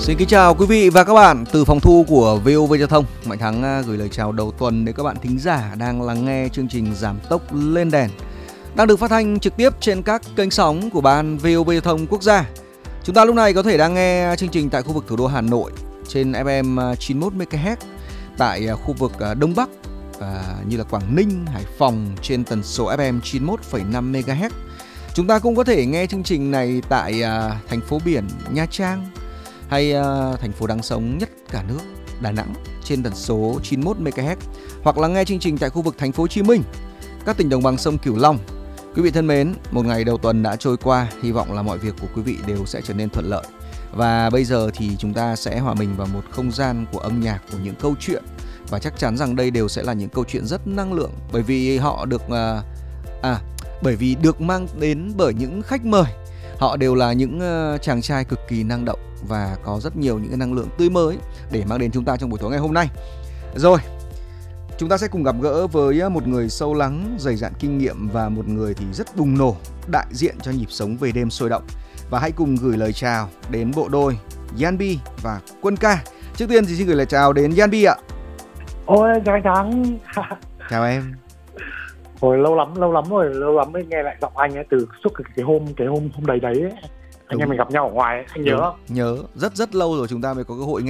Xin kính chào quý vị và các bạn từ phòng thu của VOV Giao thông. Mạnh Thắng gửi lời chào đầu tuần đến các bạn thính giả đang lắng nghe chương trình Giảm tốc lên đèn, đang được phát thanh trực tiếp trên các kênh sóng của ban VOV Giao thông quốc gia. Chúng ta lúc này có thể đang nghe chương trình tại khu vực thủ đô Hà Nội trên FM 91 MHz, tại khu vực Đông Bắc như là Quảng Ninh, Hải Phòng trên tần số FM 91,5 MHz. Chúng ta cũng có thể nghe chương trình này tại thành phố biển Nha Trang hay thành phố đáng sống nhất cả nước Đà Nẵng trên tần số 91 MHz, hoặc là nghe chương trình tại khu vực thành phố Hồ Chí Minh, các tỉnh đồng bằng sông Cửu Long. Quý vị thân mến, một ngày đầu tuần đã trôi qua, hy vọng là mọi việc của quý vị đều sẽ trở nên thuận lợi. Và bây giờ thì chúng ta sẽ hòa mình vào một không gian của âm nhạc, của những câu chuyện, và chắc chắn rằng đây đều sẽ là những câu chuyện rất năng lượng, bởi vì họ được mang đến bởi những khách mời. Họ đều là những chàng trai cực kỳ năng động và có rất nhiều những năng lượng tươi mới để mang đến chúng ta trong buổi tối ngày hôm nay. Rồi, chúng ta sẽ cùng gặp gỡ với một người sâu lắng, dày dạn kinh nghiệm và một người thì rất bùng nổ, đại diện cho nhịp sống về đêm sôi động. Và hãy cùng gửi lời chào đến bộ đôi Yanbi và Quân Ca. Trước tiên thì xin gửi lời chào đến Yanbi ạ. Ôi, chào anh Thắng. Chào em. Hồi lâu lắm mới nghe lại giọng anh ấy, từ suốt cái hôm đầy đấy ấy. Anh em mình gặp nhau ở ngoài ấy, anh nhớ không? Nhớ, rất lâu rồi chúng ta mới có cơ hội nghe